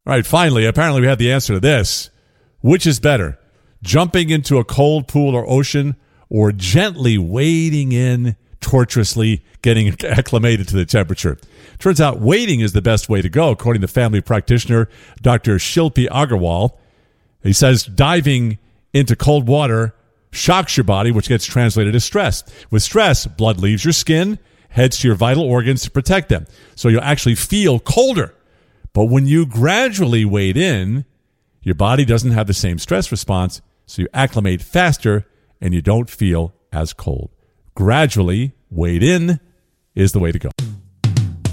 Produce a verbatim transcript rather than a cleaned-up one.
All right, finally, apparently we have the answer to this. Which is better, jumping into a cold pool or ocean or gently wading in, tortuously getting acclimated to the temperature? Turns out wading is the best way to go, according to family practitioner Doctor Shilpi Agarwal. He says diving into cold water shocks your body, which gets translated as stress. With stress, blood leaves your skin, heads to your vital organs to protect them. So you'll actually feel colder. But when you gradually wade in, your body doesn't have the same stress response, so you acclimate faster and you don't feel as cold. Gradually wade in is the way to go.